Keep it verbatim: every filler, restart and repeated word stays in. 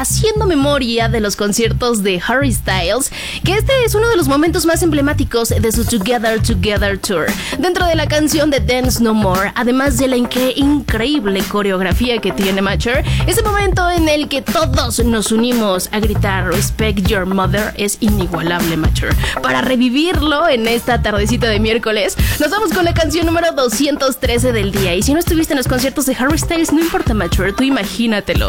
haciendo memoria de los conciertos de Harry Styles, que este es uno de los momentos más emblemáticos de su Together Together Tour. Dentro de la canción de Dance No More, además de la inque- increíble coreografía que tiene Macher, ese momento en el que todos nos unimos a gritar Respect Your Mother es inigualable, Macher. Para revivirlo en esta tardecita de miércoles, nos vamos con la canción número doscientos trece del día. Y si no estuviste en los conciertos de Harry Styles, no importa, Macher, tú imagínatelo.